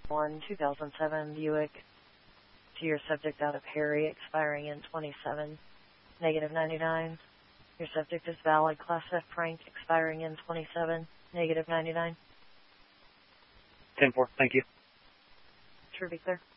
2007 Buick to your subject out of Harry, expiring in 27, negative 99. Your subject is valid, Class F Frank, expiring in 27, negative 99. 10-4, thank you. Sure, be clear.